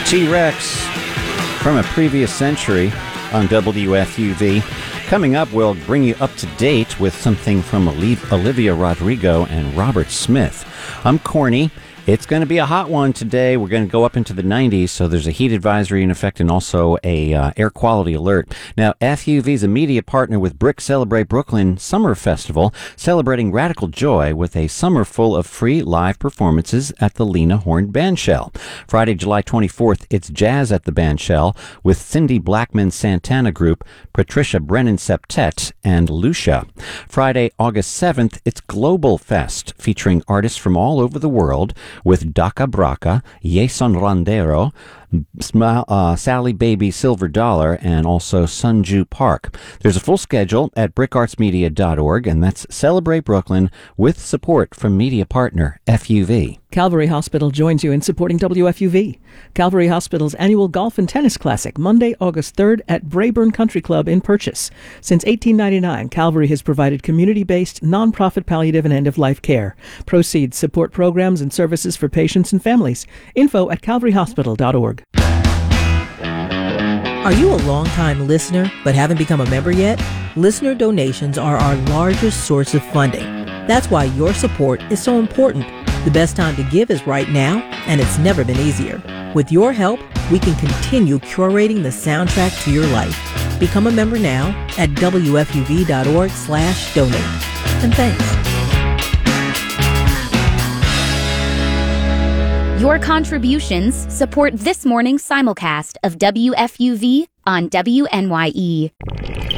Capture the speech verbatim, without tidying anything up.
T-Rex from a previous century on W F U V. Coming up, we'll bring you up to date with something from Olivia Rodrigo and Robert Smith. I'm Corny. It's going to be a hot one today. We're going to go up into the nineties, so there's a heat advisory in effect and also a uh, air quality alert. Now, F U V is a media partner with Brick Celebrate Brooklyn Summer Festival, celebrating radical joy with a summer full of free live performances at the Lena Horne Bandshell. Friday, July twenty-fourth, it's Jazz at the Bandshell with Cindy Blackman Santana Group, Patricia Brennan Septet, and Lucia. Friday, August seventh, it's Global Fest, featuring artists from all over the world, with Daka Braka, Jason Rondero, uh, Sally Baby Silver Dollar, and also Sunju Park. There's a full schedule at brick arts media dot org, and that's Celebrate Brooklyn with support from media partner F U V. Calvary Hospital joins you in supporting W F U V. Calvary Hospital's annual Golf and Tennis Classic, Monday, August third at Brayburn Country Club in Purchase. Since eighteen ninety-nine, Calvary has provided community-based, nonprofit palliative and end-of-life care. Proceeds support programs and services for patients and families. Info at calvary hospital dot org. Are you a long-time listener but haven't become a member yet? Listener donations are our largest source of funding. That's why your support is so important. The best time to give is right now, and it's never been easier. With your help, we can continue curating the soundtrack to your life. Become a member now at W F U V dot org slash donate. And thanks. Your contributions support this morning's simulcast of W F U V on W N Y E.